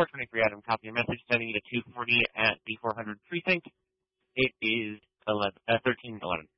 423 Adam, copy your message, sending you to 240 at the 400 precinct. It is 1311.